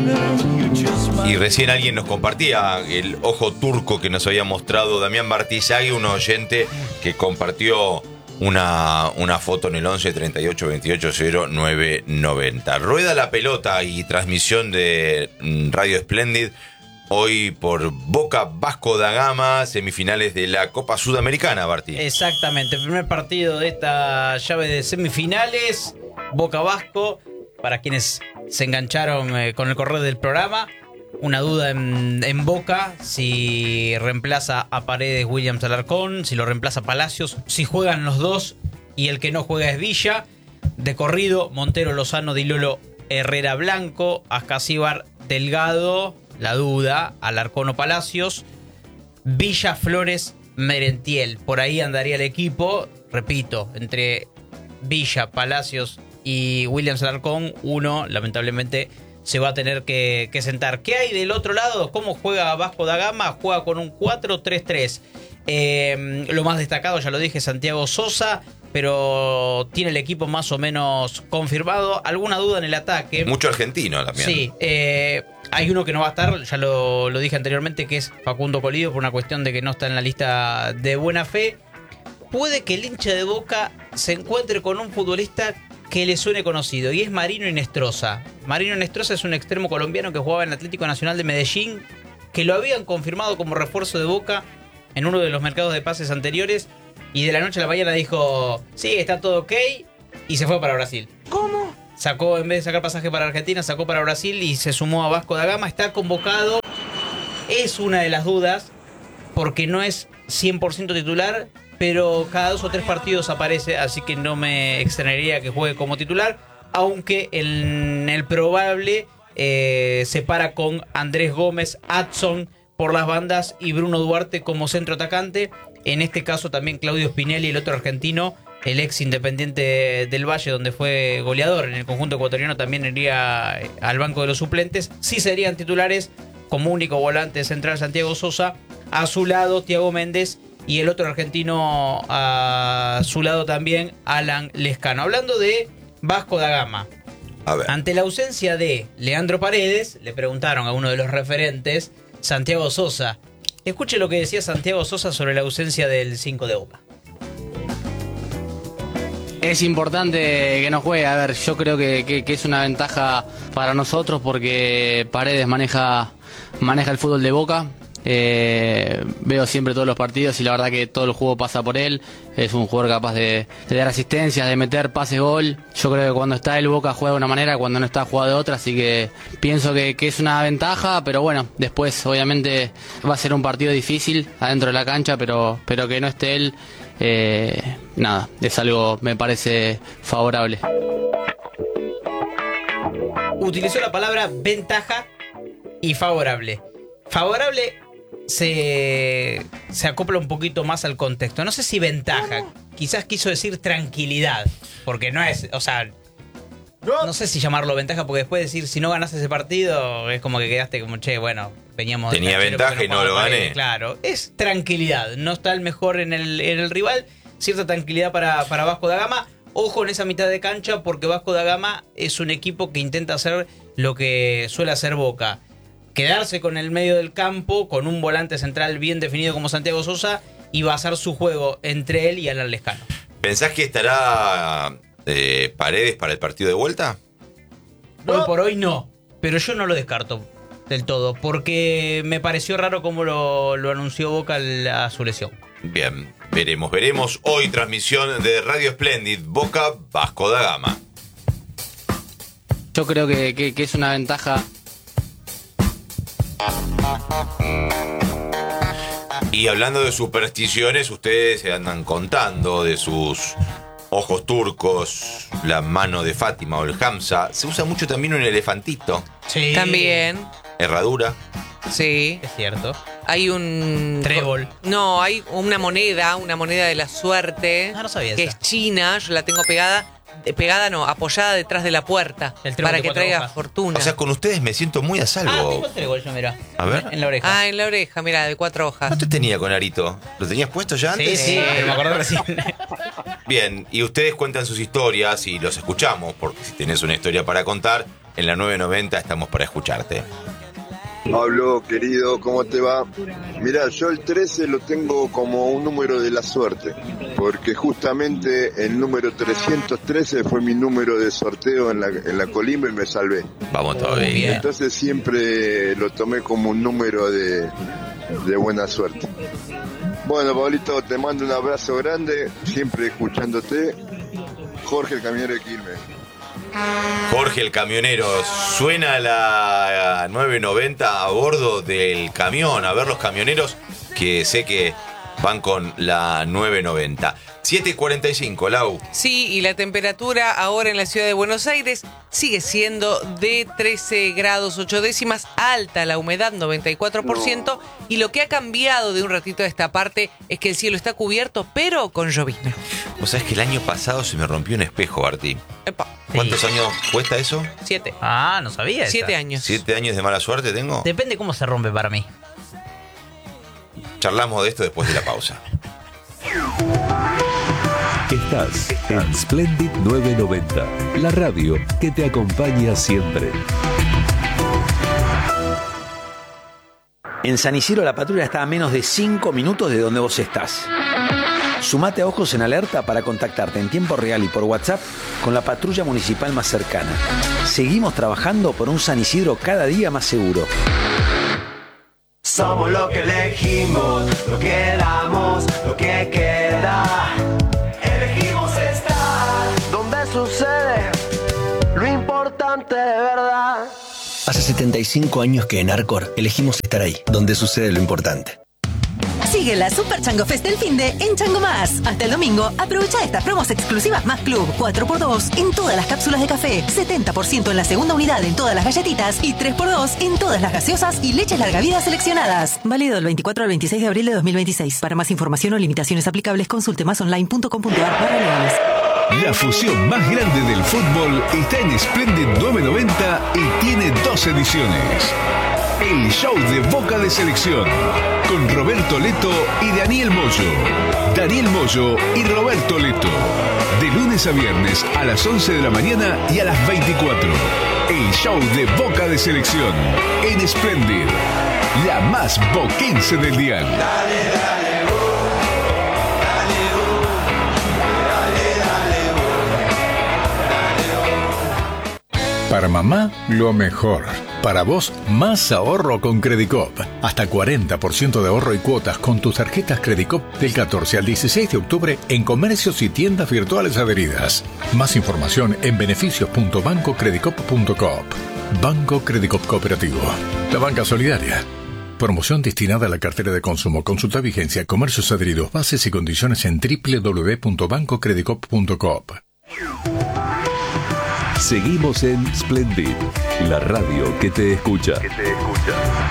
Y recién alguien nos compartía el ojo turco que nos había mostrado Damián Bartizagui, un oyente que compartió una foto en el 11 38 28 0 990. Rueda la pelota y transmisión de Radio Splendid hoy por Boca Vasco da Gama, semifinales de la Copa Sudamericana, Barti. Exactamente, el primer partido de esta llave de semifinales, Boca Vasco, para quienes se engancharon con el correo del programa. Una duda en Boca, si reemplaza a Paredes Williams Alarcón, si lo reemplaza Palacios, si juegan los dos y el que no juega es Villa. De corrido, Montero, Lozano, Di Lolo, Herrera, Blanco, Ascasíbar, Delgado, la duda, Alarcón o Palacios, Villa, Flores, Merentiel. Por ahí andaría el equipo, repito, entre Villa, Palacios y Williams Alarcón, uno lamentablemente se va a tener que sentar. ¿Qué hay del otro lado? ¿Cómo juega Vasco da Gama? Juega con un 4-3-3. Lo más destacado, ya lo dije, Santiago Sosa, pero tiene el equipo más o menos confirmado. ¿Alguna duda en el ataque? Mucho argentino también. Sí, hay uno que no va a estar, ya lo dije anteriormente, que es Facundo Colidio, por una cuestión de que no está en la lista de buena fe. Puede que el hincha de Boca se encuentre con un futbolista que le suene conocido, y es Marino Inestrosa. Marino Inestrosa es un extremo colombiano que jugaba en el Atlético Nacional de Medellín, que lo habían confirmado como refuerzo de Boca en uno de los mercados de pases anteriores, y de la noche a la mañana dijo, sí, está todo ok, y se fue para Brasil. ¿Cómo? Sacó, en vez de sacar pasaje para Argentina, sacó para Brasil y se sumó a Vasco da Gama. Está convocado, es una de las dudas, porque no es 100% titular, pero cada 2 o 3 partidos aparece, así que no me extrañaría que juegue como titular, aunque en el probable se para con Andrés Gómez, Adson por las bandas y Bruno Duarte como centro atacante. En este caso también Claudio Spinelli, el otro argentino, el ex Independiente del Valle, donde fue goleador en el conjunto ecuatoriano, también iría al banco de los suplentes. Sí serían titulares como único volante central Santiago Sosa, a su lado Thiago Méndez, y el otro argentino a su lado también, Alan Lescano. Hablando de Vasco da Gama, A ver. ante la ausencia de Leandro Paredes, le preguntaron a uno de los referentes, Santiago Sosa. Escuche lo que decía Santiago Sosa sobre la ausencia del 5 de Boca. Es importante que no juegue. A ver, yo creo que es una ventaja para nosotros porque Paredes maneja el fútbol de Boca. Veo siempre todos los partidos y la verdad que todo el juego pasa por él. Es un jugador capaz de dar asistencias, de meter pases gol. Yo creo que cuando está el Boca juega de una manera, cuando no está juega de otra, así que pienso que es una ventaja, pero bueno, después obviamente va a ser un partido difícil adentro de la cancha, pero que no esté él, nada, es algo, me parece favorable. Utilizó la palabra ventaja y favorable. Favorable se acopla un poquito más al contexto. No sé si ventaja, quizás quiso decir tranquilidad, porque no es, o sea, no sé si llamarlo ventaja, porque después decir si no ganaste ese partido es como que quedaste como, che, bueno, veníamos... Tenía ventaja y no lo gané. Claro, es tranquilidad, no está el mejor en el rival, cierta tranquilidad para Vasco da Gama. Ojo en esa mitad de cancha, porque Vasco da Gama es un equipo que intenta hacer lo que suele hacer Boca: quedarse con el medio del campo, con un volante central bien definido como Santiago Sosa, y basar su juego entre él y Alan Lescano. ¿Pensás que estará Paredes para el partido de vuelta? Hoy por hoy no, pero yo no lo descarto del todo, porque me pareció raro cómo lo anunció Boca a su lesión. Bien, veremos. Hoy transmisión de Radio Splendid, Boca Vasco da Gama. Yo creo que es una ventaja. Y hablando de supersticiones, ustedes se andan contando de sus ojos turcos, la mano de Fátima o el Hamza. Se usa mucho también un elefantito. Sí. También, Herradura. sí. Es cierto. Hay un... Trébol. No, hay una moneda de la suerte. Ah, no sabía que esa. es china, yo la tengo apoyada detrás de la puerta. El trébol para de que 4 traiga hojas. fortuna. O sea, con ustedes me siento muy a Ah, salvo. tengo el trébol yo, mira. A ver. En la oreja. Ah, en la oreja, mira, de 4 hojas. ¿No te tenía con Arito? ¿Lo tenías puesto ya Sí, antes? sí, me acordé recién. Bien, y ustedes cuentan sus historias y los escuchamos, porque si tenés una historia para contar, en la 990 estamos para escucharte. Pablo, querido, ¿cómo te va? Mirá, yo el 13 lo tengo como un número de la suerte, porque justamente el número 313 fue mi número de sorteo en la colimba y me salvé. Vamos todavía. Entonces siempre lo tomé como un número de buena suerte. Bueno, Pablito, te mando un abrazo grande, siempre escuchándote. Jorge, el camionero de Quilmes. Jorge el camionero, suena la 990 a bordo del camión, a ver los camioneros que sé que van con la 990. 7:45, Lau. Sí, y la temperatura ahora en la ciudad de Buenos Aires sigue siendo de 13 grados 8 décimas, alta la humedad, 94%, y lo que ha cambiado de un ratito a esta parte es que el cielo está cubierto, pero con llovizna. Vos sabés que el año pasado se me rompió un espejo, Arti. Epa, ¿Cuántos años cuesta eso? 7. Ah, no sabía esa. 7 años. 7 años de mala suerte tengo. Depende cómo se rompe para mí. Charlamos de esto después de la pausa. Estás en Splendid 990, la radio que te acompaña siempre. En San Isidro la patrulla está a menos de 5 minutos de donde vos estás. Sumate a Ojos en Alerta para contactarte en tiempo real y por WhatsApp con la patrulla municipal más cercana. Seguimos trabajando por un San Isidro cada día más seguro. Somos lo que elegimos, lo que damos, lo que queda. Elegimos estar donde sucede lo importante de verdad. Hace 75 años que en Arcor elegimos estar ahí, donde sucede lo importante. Sigue la Super Chango Fest del finde en Chango Más. Hasta el domingo, aprovecha estas promos exclusivas Más Club. 4x2 en todas las cápsulas de café, 70% en la segunda unidad en todas las galletitas y 3x2 en todas las gaseosas y leches larga vida seleccionadas. Válido del 24 al 26 de abril de 2026. Para más información o limitaciones aplicables, consulte másonline.com.ar/legales. La fusión más grande del fútbol está en Splendid 990 y tiene 2 ediciones. El show de Boca de Selección, con Roberto Leto y Daniel Moyo. Daniel Moyo y Roberto Leto. De lunes a viernes a las 11 de la mañana y a las 24. El show de Boca de Selección, en Splendid, la más boquense del dial. Para mamá, lo mejor. Para vos, más ahorro con Credicop. Hasta 40% de ahorro y cuotas con tus tarjetas Credicop del 14 al 16 de octubre en comercios y tiendas virtuales adheridas. Más información en beneficios.bancocredicop.coop. Banco Credicop Cooperativo. La banca solidaria. Promoción destinada a la cartera de consumo. Consulta vigencia, comercios adheridos, bases y condiciones en www.bancocredicop.coop. Seguimos en Splendid, la radio que te escucha.